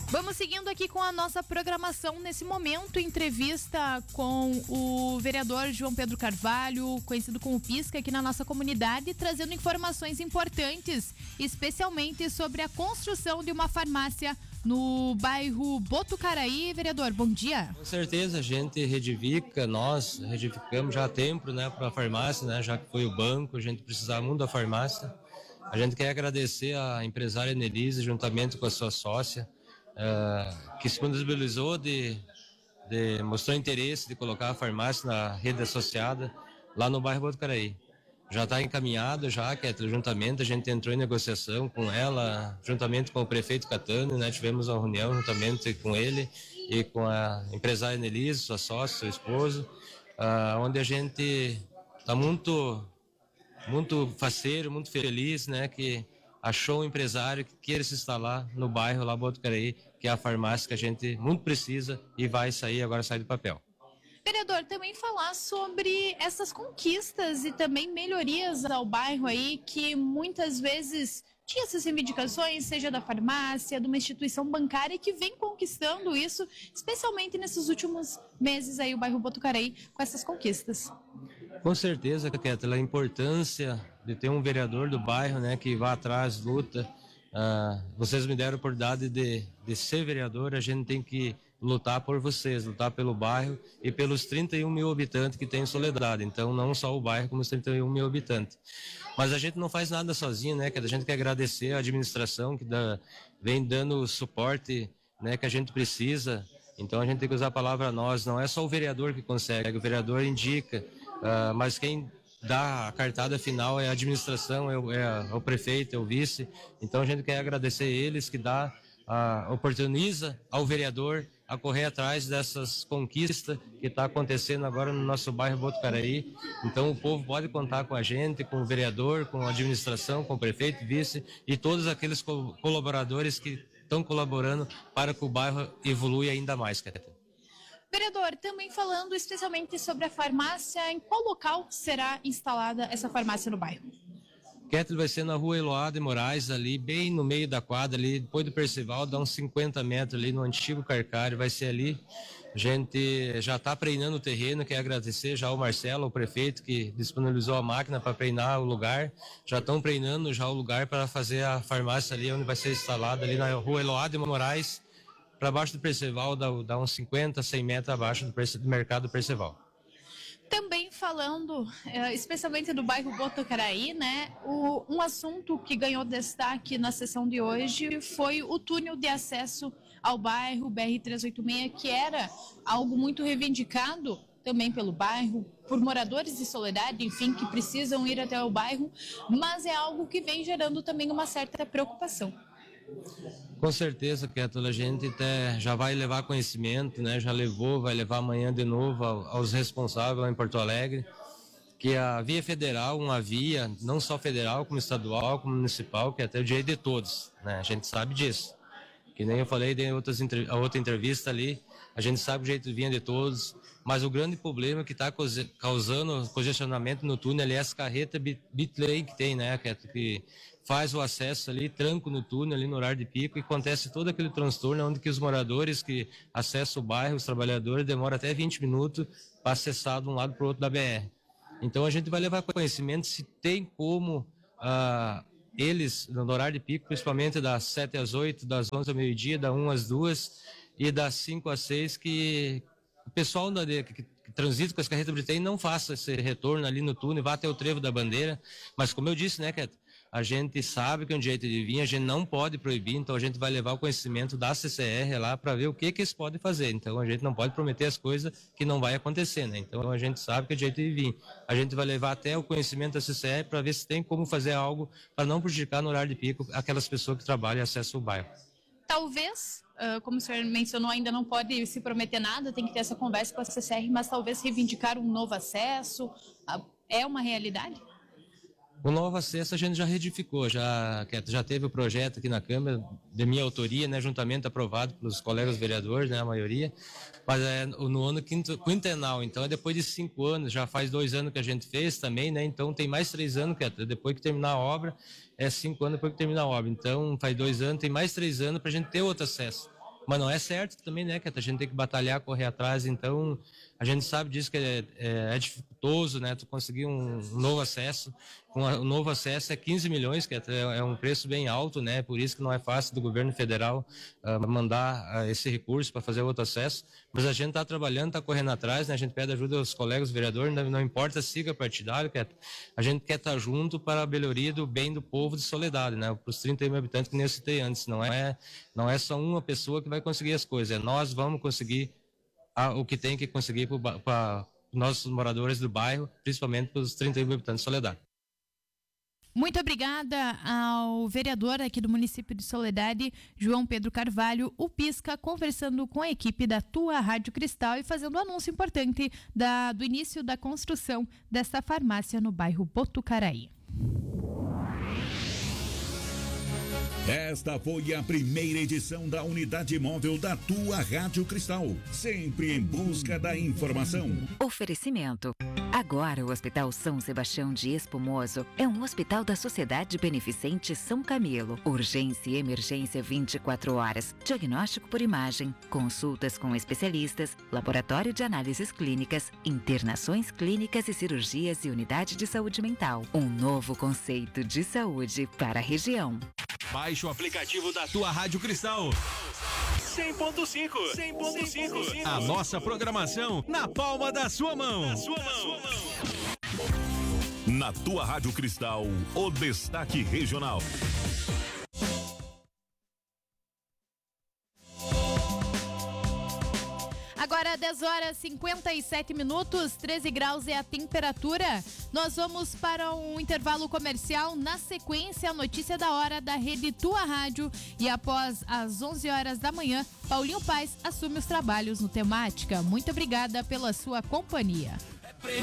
Vamos seguindo aqui com a nossa programação nesse momento, entrevista com o vereador João Pedro Carvalho, conhecido como Pisca, aqui na nossa comunidade, trazendo informações importantes, especialmente sobre a construção de uma farmácia no bairro Botucaraí. Vereador, bom dia. Com certeza, a gente nós redificamos já há tempo, né, para a farmácia, né, já que foi o banco, a gente precisava muito da farmácia. A gente quer agradecer à empresária Nelise, juntamente com a sua sócia, que se disponibilizou mostrou interesse de colocar a farmácia na rede associada lá no bairro Botucaraí. Já está encaminhado, juntamente a gente entrou em negociação com ela, juntamente com o prefeito Catânio, né? Tivemos uma reunião juntamente com ele e com a empresária Nelise, sua sócia, seu esposo, onde a gente está muito faceiro, muito feliz, né? Que achou um empresário que queira se instalar no bairro lá Botucaraí, que é a farmácia que a gente muito precisa e vai sair do papel. Vereador, também falar sobre essas conquistas e também melhorias ao bairro aí, que muitas vezes tinha essas reivindicações, seja da farmácia, de uma instituição bancária, que vem conquistando isso, especialmente nesses últimos meses aí, o bairro Botucaraí, com essas conquistas. Com certeza, Kétela, a importância de ter um vereador do bairro, né, que vá atrás, luta. Vocês me deram a oportunidade de ser vereador, a gente tem que lutar por vocês, lutar pelo bairro e pelos 31 mil habitantes que tem em Soledade. Então, não só o bairro, como os 31 mil habitantes. Mas a gente não faz nada sozinho, né? Que a gente quer agradecer a administração que vem dando o suporte, né, que a gente precisa. Então, a gente tem que usar a palavra nós. Não é só o vereador que consegue, o vereador indica, mas quem dá a cartada final é a administração, é o prefeito, é o vice. Então, a gente quer agradecer eles que oportuniza ao vereador a correr atrás dessas conquistas que está acontecendo agora no nosso bairro Botucaraí. Então o povo pode contar com a gente, com o vereador, com a administração, com o prefeito, vice e todos aqueles colaboradores que estão colaborando para que o bairro evolua ainda mais. Vereador, também falando especialmente sobre a farmácia, em qual local será instalada essa farmácia no bairro? Vai ser na rua Eloá de Moraes, ali bem no meio da quadra, ali depois do Percival, dá uns 50 metros ali no antigo Carcário, vai ser ali. A gente já está preinando o terreno, quer agradecer já ao Marcelo, o prefeito, que disponibilizou a máquina para preinar o lugar. Já estão preinando já o lugar para fazer a farmácia ali, onde vai ser instalada, ali na rua Eloá de Moraes, para baixo do Percival, dá uns 50, 100 metros abaixo do mercado Percival. Também falando, especialmente do bairro Botucaraí, né? Um assunto que ganhou destaque na sessão de hoje foi o túnel de acesso ao bairro BR-386, que era algo muito reivindicado também pelo bairro, por moradores de Soledade, enfim, que precisam ir até o bairro, mas é algo que vem gerando também uma certa preocupação. Com certeza, Kétula, a gente até já vai levar conhecimento, né? Vai levar amanhã de novo aos responsáveis lá em Porto Alegre, que a via federal, uma via não só federal, como estadual, como municipal, que é até o direito de todos, né? A gente sabe disso. Que nem eu falei em outra entrevista ali, a gente sabe o jeito de vinha de todos, mas o grande problema que está causando congestionamento no túnel é essa carreta bitlane que tem, né? Que faz o acesso ali, tranco no túnel ali no horário de pico e acontece todo aquele transtorno onde que os moradores que acessam o bairro, os trabalhadores, demoram até 20 minutos para acessar de um lado para o outro da BR. Então a gente vai levar conhecimento se tem como eles, no horário de pico, principalmente das 7 às 8, das 11 ao meio-dia, das 1 às 2 e das 5 às 6, que o pessoal que transita com as carretas britânicas não faça esse retorno ali no túnel, vá até o trevo da bandeira. Mas como eu disse, né, Cat, a gente sabe que é um direito de vir, a gente não pode proibir, então a gente vai levar o conhecimento da CCR lá para ver o que eles podem fazer. Então a gente não pode prometer as coisas que não vai acontecer, né? Então a gente sabe que é direito de vir. A gente vai levar até o conhecimento da CCR para ver se tem como fazer algo para não prejudicar no horário de pico aquelas pessoas que trabalham e acessam o bairro. Talvez, como o senhor mencionou, ainda não pode se prometer nada, tem que ter essa conversa com a CCR, mas talvez reivindicar um novo acesso é uma realidade? O novo acesso a gente já retificou, já teve o projeto aqui na Câmara, de minha autoria, né, juntamente aprovado pelos colegas vereadores, né, a maioria, mas é no ano quinquenal, então é depois de 5 anos, já faz 2 anos que a gente fez também, né, então tem mais 3 anos, depois que terminar a obra, é 5 anos depois que terminar a obra, então faz 2 anos, tem mais 3 anos para a gente ter outro acesso. Mas não é certo também, né, que a gente tem que batalhar, correr atrás. Então, a gente sabe disso que é dificultoso, né, tu conseguir um novo acesso. O novo acesso é 15 milhões, que é um preço bem alto, né, por isso que não é fácil do governo federal mandar esse recurso para fazer outro acesso. Mas a gente está trabalhando, está correndo atrás, né, a gente pede ajuda aos colegas vereadores, não importa siga partidário, a gente quer estar junto para a melhoria do bem do povo de Soledade, né, para os 30 mil habitantes que nem eu citei antes. Não é só uma pessoa que vai conseguir as coisas, nós vamos conseguir o que tem que conseguir para nossos moradores do bairro, principalmente para os 30 mil habitantes de Soledade. Muito obrigada ao vereador aqui do município de Soledade, João Pedro Carvalho, o Pisca, conversando com a equipe da tua Rádio Cristal e fazendo um anúncio importante do início da construção desta farmácia no bairro Botucaraí. Esta foi a primeira edição da unidade móvel da tua Rádio Cristal, sempre em busca da informação. Oferecimento. Agora o Hospital São Sebastião de Espumoso é um hospital da Sociedade Beneficente São Camilo. Urgência e emergência 24 horas, diagnóstico por imagem, consultas com especialistas, laboratório de análises clínicas, internações clínicas e cirurgias e unidade de saúde mental. Um novo conceito de saúde para a região. Baixe o aplicativo da tua Rádio Cristal. 100.5. A nossa programação na palma da sua mão. Na tua Rádio Cristal, o destaque regional. Agora 10 horas 57 minutos, 13 graus é a temperatura. Nós vamos para um intervalo comercial. Na sequência, a notícia da hora da Rede Tua Rádio. E após as 11 horas da manhã, Paulinho Paes assume os trabalhos no Temática. Muito obrigada pela sua companhia.